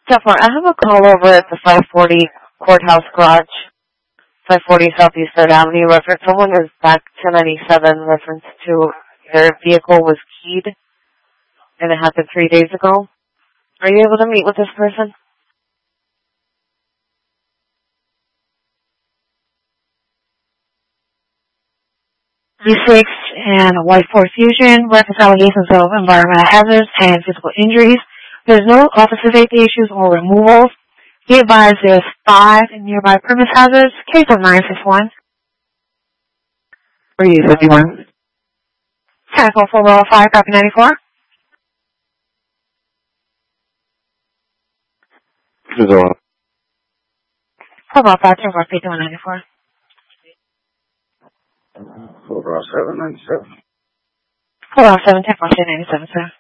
Stefan, I have a call over at the 540 Courthouse Garage, 540 Southeast 3rd Avenue. Reference someone is back 1097. Reference to their vehicle was keyed, and it happened 3 days ago. Are you able to meet with this person? V6 and a white Ford Fusion, reference allegations of environmental hazards and physical injuries. There's no officer safety issues or removals. He advised there's 5 nearby premise hazards. Case of 961. 351. Tackle 405, copy 94. This is all. Hold on, 5 10 4 94. 40797. Hold on, 7 10 4 97, sir.